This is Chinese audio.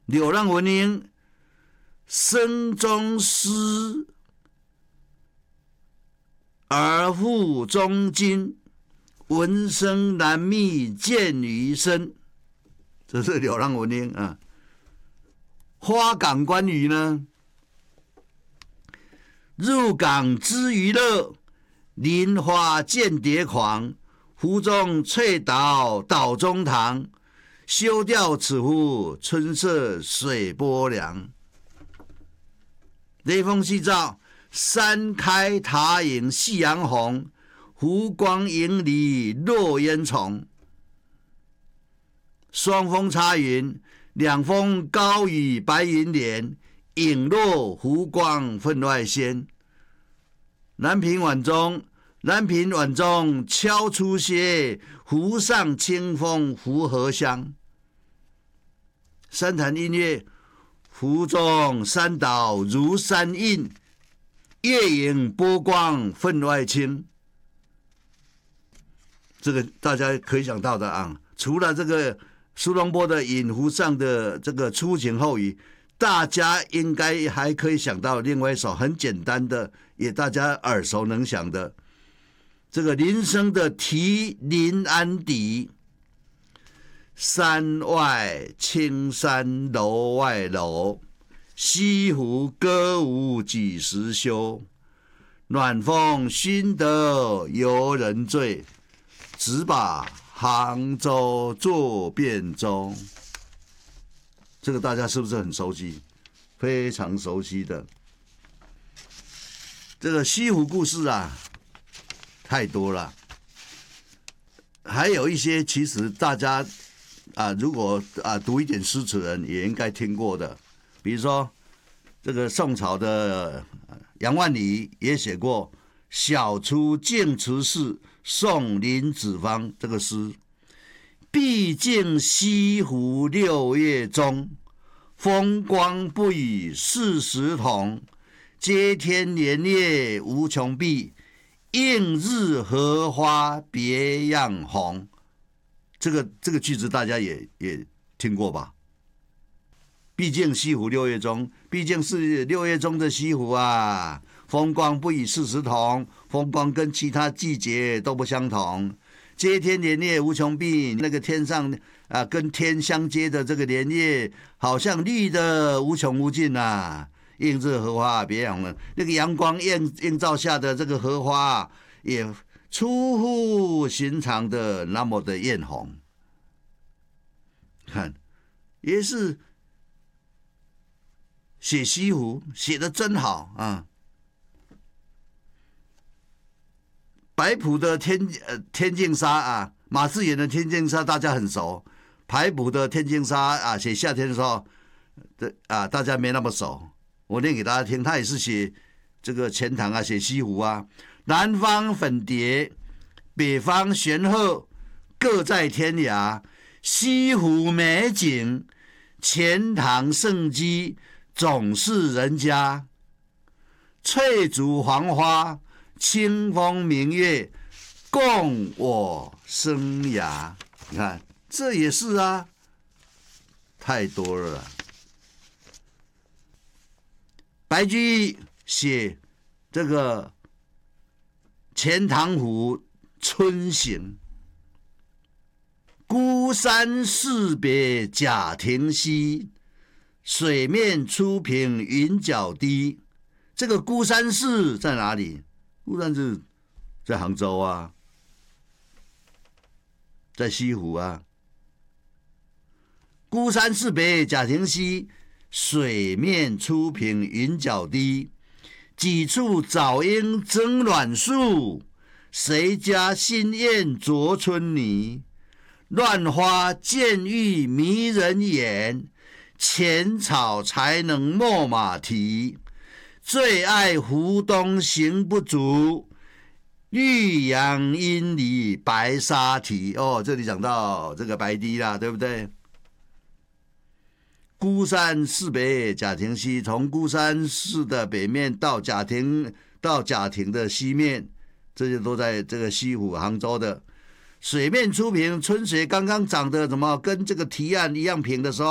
柳浪闻莺，声中思，而腹中惊。闻声难觅见于身，这是柳浪闻莺啊。花港观鱼呢？入港知娱乐，林花见蝶狂。湖中翠岛岛中堂，休钓此湖春色水波凉。雷锋夕照，山开塔影夕阳红。湖光影里落烟囱，双峰插云，两峰高与白云连，影落湖光分外鲜。南屏晚钟敲出歇，湖上清风拂荷香。山潭音乐，湖中山岛如山映，月影波光分外清。这个大家可以想到的啊，除了这个苏东坡的《饮湖上》的这个初晴后雨，大家应该还可以想到另外一首很简单的，也大家耳熟能详的，这个林升的《题临安邸》：山外青山楼外楼，西湖歌舞几时休？暖风熏得游人醉，只把杭州作汴州。这个大家是不是很熟悉？非常熟悉的。这个西湖故事啊，太多了。还有一些其实大家如果读一点诗词人也应该听过的，比如说这个宋朝的杨万里也写过《晓出净慈寺送林子方》这个诗。毕竟西湖六月中，风光不与世时同。接天莲叶无穷碧，映日荷花别样红。这个句子大家也听过吧？毕竟西湖六月中，毕竟是六月中的西湖啊，风光不与世时同，风光跟其他季节都不相同。接天莲叶无穷碧，那个天上跟天相接的这个莲叶，好像绿的无穷无尽啊。映日荷花别样红，那个阳光映照下的这个荷花，也出乎寻常的那么的艳红。看，也是写西湖写得真好啊！白朴的天净沙啊，马致远的天净沙大家很熟。白朴的天净沙写夏天的时候，大家没那么熟。我念给大家听，他也是写这个钱塘写西湖啊。南方粉蝶，北方玄鹤，各在天涯。西湖美景，钱塘胜迹，总是人家。翠竹黄花，清风明月，共我生涯。你看，这也是啊，太多了啦。白居易写这个钱塘湖春行，孤山寺别贾亭西，水面初平云脚低。这个孤山寺在哪里？孤山寺在杭州啊，在西湖啊。孤山寺别贾亭西，水面初平云脚低。几处早莺争卵树，谁家新燕啄春泥。乱花渐欲迷人眼，浅草才能没马蹄。最爱湖东行不足，绿杨阴里白沙堤。这里讲到这个白堤啦，对不对？孤山寺北贾亭西，从孤山寺的北面到贾亭的西面，这些都在这个西湖杭州的。水面初平，春水刚刚涨得怎么跟这个堤岸一样平的时候，